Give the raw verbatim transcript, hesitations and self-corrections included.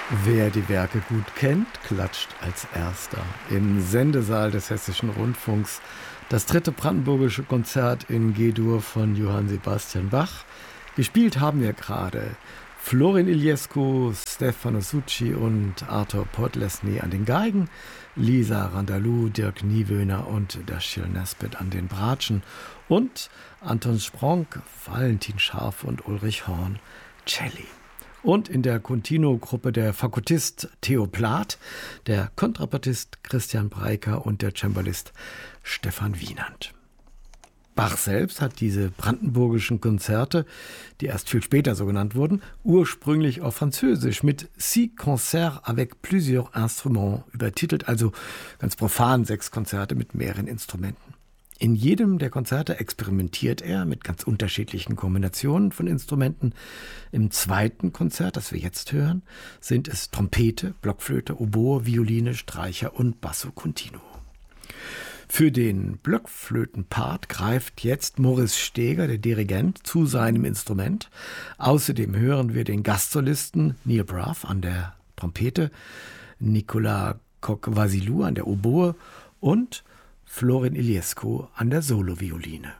Wer die Werke gut kennt, klatscht als Erster. Im Sendesaal des Hessischen Rundfunks das dritte brandenburgische Konzert in G-Dur von Johann Sebastian Bach. Gespielt haben wir gerade Florin Iliescu, Stefano Succi und Arthur Podlesny an den Geigen, Lisa Randalou, Dirk Niewöhner und Dashiell Nesbitt an den Bratschen und Anton Spronk, Valentin Scharf und Ulrich Horn, Celli. Und in der Continuo-Gruppe der Fagottist Theo Plath, der Kontrabassist Christian Breiker und der Cembalist Stefan Wienand. Bach selbst hat diese brandenburgischen Konzerte, die erst viel später so genannt wurden, ursprünglich auf Französisch mit Six Concerts avec plusieurs instruments übertitelt, also ganz profan sechs Konzerte mit mehreren Instrumenten. In jedem der Konzerte experimentiert er mit ganz unterschiedlichen Kombinationen von Instrumenten. Im zweiten Konzert, das wir jetzt hören, sind es Trompete, Blockflöte, Oboe, Violine, Streicher und Basso Continuo. Für den Blockflötenpart greift jetzt Moritz Steger, der Dirigent, zu seinem Instrument. Außerdem hören wir den Gastsolisten Neil Bruff an der Trompete, Nicolas Coq-Vasilou an der Oboe und Florin Iliescu an der Solovioline.